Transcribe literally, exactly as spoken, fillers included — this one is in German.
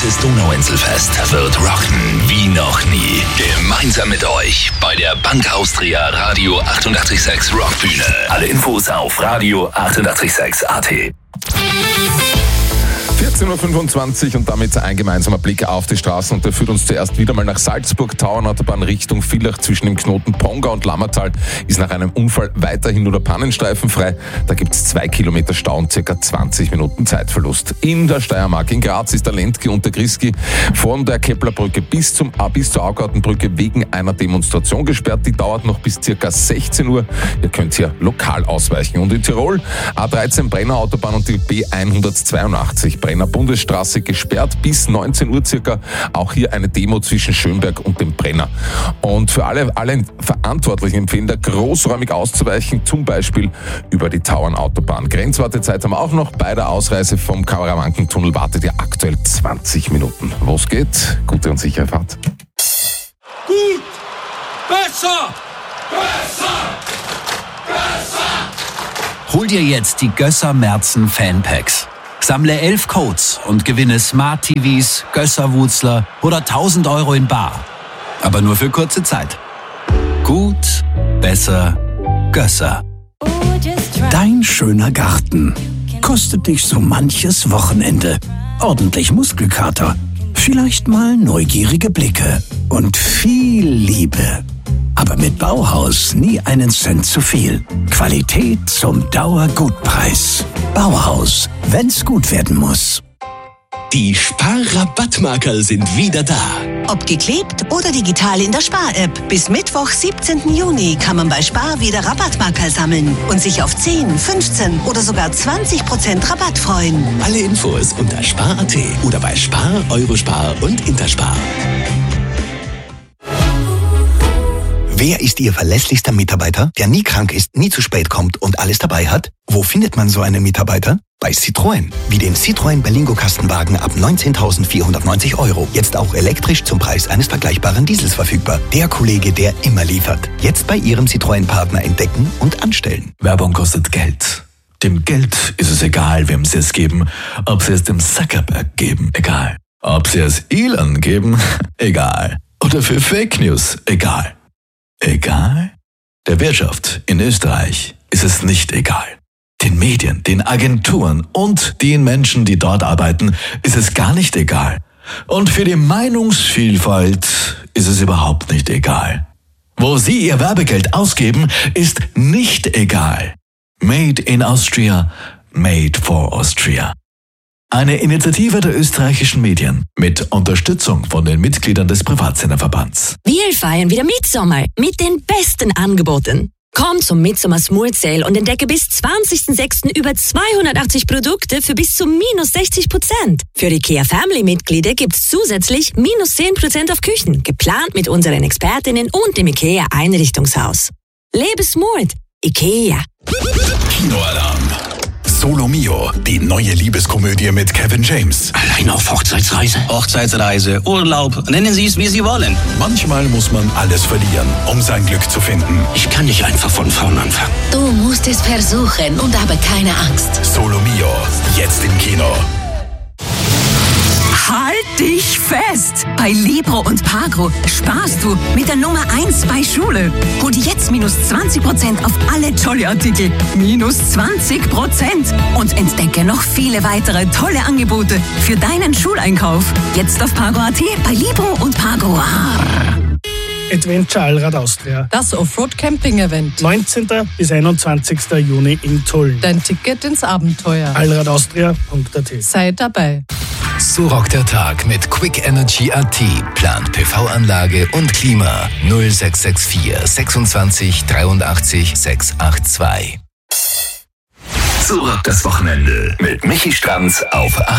Dieses Donauinselfest wird rocken wie noch nie. Gemeinsam mit euch bei der Bank Austria Radio achtundachtzig Komma sechs Rockbühne. Alle Infos auf Radio achtundachtzig Komma sechs A T. vierzehn Uhr fünfundzwanzig und damit ein gemeinsamer Blick auf die Straßen, und der führt uns zuerst wieder mal nach Salzburg. Tauernautobahn Richtung Villach zwischen dem Knoten Ponga und Lammertal ist nach einem Unfall weiterhin nur der Pannenstreifen frei. Da gibt es zwei Kilometer Stau und circa zwanzig Minuten Zeitverlust. In der Steiermark, in Graz, ist der Lendke und der Griski von der Keplerbrücke bis, zum, äh, bis zur Augartenbrücke wegen einer Demonstration gesperrt. Die dauert noch bis circa sechzehn Uhr. Ihr könnt hier lokal ausweichen. Und in Tirol A dreizehn Brenner Autobahn und die B hundertzweiundachtzig Brenner Bundesstraße gesperrt bis neunzehn Uhr circa. Auch hier eine Demo zwischen Schönberg und dem Brenner. Und für alle, alle Verantwortlichen empfehlen wir, großräumig auszuweichen, zum Beispiel über die Tauernautobahn. Grenzwartezeit haben wir auch noch. Bei der Ausreise vom Karawankentunnel wartet ihr aktuell zwanzig Minuten. Wo's geht? Gute und sichere Fahrt. Gut! Besser! Besser! Besser! Hol dir jetzt die Gösser Merzen Fanpacks. Sammle elf Codes und gewinne Smart T Vs, Gösser-Wutzler oder tausend Euro in bar. Aber nur für kurze Zeit. Gut, besser, Gösser. Dein schöner Garten kostet dich so manches Wochenende. Ordentlich Muskelkater, vielleicht mal neugierige Blicke und viel Liebe. Aber mit Bauhaus nie einen Cent zu viel. Qualität zum Dauergutpreis. Bauhaus, wenn's gut werden muss. Die Spar-Rabattmarkerl sind wieder da. Ob geklebt oder digital in der Spar-App. Bis Mittwoch, siebzehnten Juni kann man bei Spar wieder Rabattmarkerl sammeln und sich auf zehn, fünfzehn oder sogar zwanzig Prozent Rabatt freuen. Alle Infos unter spar punkt a t oder bei Spar, Eurospar und Interspar. Wer ist Ihr verlässlichster Mitarbeiter, der nie krank ist, nie zu spät kommt und alles dabei hat? Wo findet man so einen Mitarbeiter? Bei Citroën. Wie den Citroën Berlingo Kastenwagen ab neunzehntausendvierhundertneunzig Euro. Jetzt auch elektrisch zum Preis eines vergleichbaren Diesels verfügbar. Der Kollege, der immer liefert. Jetzt bei Ihrem Citroën-Partner entdecken und anstellen. Werbung kostet Geld. Dem Geld ist es egal, wem Sie es geben. Ob Sie es dem Zuckerberg geben, egal. Ob Sie es Elon geben, egal. Oder für Fake News, egal. Egal? Der Wirtschaft in Österreich ist es nicht egal. Den Medien, den Agenturen und den Menschen, die dort arbeiten, ist es gar nicht egal. Und für die Meinungsvielfalt ist es überhaupt nicht egal. Wo Sie Ihr Werbegeld ausgeben, ist nicht egal. Made in Austria, made for Austria. Eine Initiative der österreichischen Medien mit Unterstützung von den Mitgliedern des Privatsenderverbands. Wir feiern wieder Mitsommer mit den besten Angeboten. Komm zum Mitsommer Smooth Sale und entdecke bis zwanzigsten sechsten über zweihundertachtzig Produkte für bis zu minus sechzig Prozent. Für IKEA Family Mitglieder gibt's zusätzlich minus zehn Prozent auf Küchen, geplant mit unseren Expertinnen und dem IKEA Einrichtungshaus. Lebe smooth. IKEA. Kinoalarm. Solo Mio, die neue Liebeskomödie mit Kevin James. Allein auf Hochzeitsreise? Hochzeitsreise, Urlaub, nennen Sie es, wie Sie wollen. Manchmal muss man alles verlieren, um sein Glück zu finden. Ich kann nicht einfach von vorn anfangen. Du musst es versuchen und habe keine Angst. Solo Mio, jetzt im Kino. Halt dich fest! Bei Libro und Pagro sparst du mit der Nummer eins bei Schule. Hol dir jetzt minus zwanzig Prozent auf alle Jolly-Artikel. Minus zwanzig Prozent. Und entdecke noch viele weitere tolle Angebote für deinen Schuleinkauf. Jetzt auf Pagro Punkt a t, bei Libro und Pagro. Adventure Allrad Austria. Das Offroad-Camping-Event. neunzehnten bis einundzwanzigsten Juni in Tulln. Dein Ticket ins Abenteuer. allradaustria punkt a t. Sei dabei. So rockt der Tag mit Quick Energy A T. Plant P V-Anlage und Klima. null sechs sechs vier sechsundzwanzig dreiundachtzig sechshundertzweiundachtzig. So rockt das Wochenende mit Michi Stranz auf